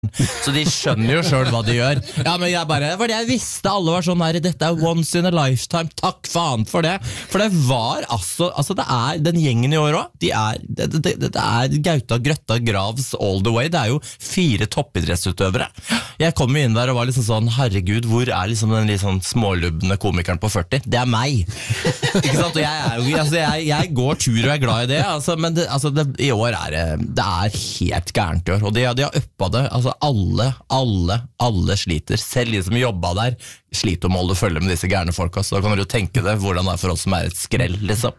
Så de skjønner jo selv hva de gjør. Ja, men jeg bare, det var det jeg visste. Alle var sånn her, dette er once in a lifetime. Takk faen for det. For det var altså det er den gjengen i år også. Det er Gauta, Grøtta, Gravs all the way. Det er jo 4 toppidrettsutøvere. Jeg kom inn der og var liksom sånn, herregud, hvor er liksom den litt sånn smålubne komikeren på 40? Det er meg. Ikke sant? Og jeg er jo, altså jeg går tur og er glad i det, altså, men i år det er helt gærent i år. Og de har uppa det, altså alle sliter. Selv de som jobba der sliter om å holde følge med disse gærne folka, så da kan du jo tenke det hvordan det er for oss som er et skrell, liksom.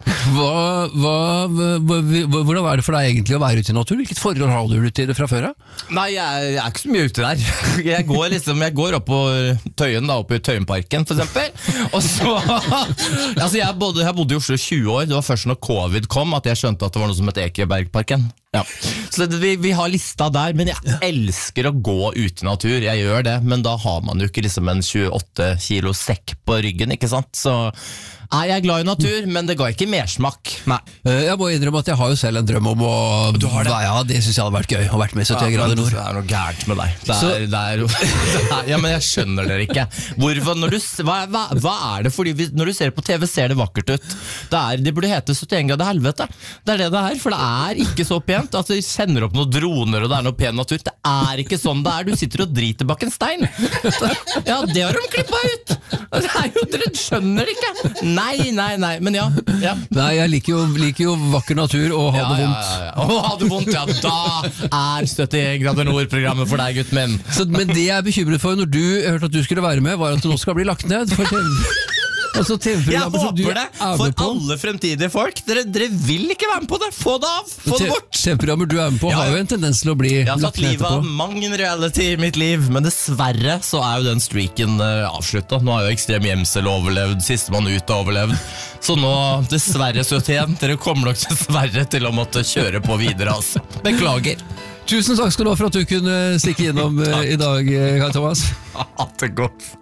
Hvordan er det for deg egentlig å være ute i naturen? Hvilket forhold har du til det fra før av? Nei, jeg er ikke så mye ute der. Jeg går opp på Tøyen da, oppe i Tøyenparken for eksempel, og så altså jeg bodde i Oslo 20 år. Det var først når covid kom at jeg skjønte at det var noe som het Ekebergparken. Ja. Så vi har lista der, men jeg elsker å gå ut i natur. Jeg gjør det, men da har man jo ikke liksom en 28 kilo sekk på ryggen, ikke sant? Så jeg er glad i natur, men det ga ikke mersmak. Nei. Jeg må innrømme at jeg har jo selv en drøm om å... Du har det? Ja, det synes jeg hadde vært gøy, å vært med i 71 grader nord. Det er noe gærent med deg. Ja, men jeg skjønner dere ikke. Hva er det? Fordi når du ser på TV, ser det vakkert ut. Det burde hete 71 grader helvete. Det er det her, for det er ikke så pent. Altså, de sender opp noen droner, og det er noe pen natur. Det er ikke sånn det er. Du sitter og driter bak en stein. Ja, det har de klippet ut. Dere skjønner det ikke. Nei, men ja. Nei, jeg liker jo vakker natur og ha det vondt. Ha det vondt, ja. Da er 71 grader nord-programmet for deg, gutt min. Men det jeg er bekymret for når du hørte at du skulle være med, var at det nå skal bli lagt ned. Altså, jeg håper det for alle fremtidige folk. Dere vil ikke være med på det. Få det av, få det bort. TV-programmer du er med på har jo en tendens til å bli lagt ned etterpå. Jeg har satt livet av mange reality i mitt liv, men dessverre så er jo den streaken avsluttet. Nå har jo Ekstrem Gjemsel overlevd, Sistemann ut har overlevd. Så nå, dessverre 71, dere kommer nok dessverre til å måtte kjøre på videre, altså. Beklager. Tusen takk skal du ha for at du kunne stikke innom i dag, Kai Thomas. Ha det godt.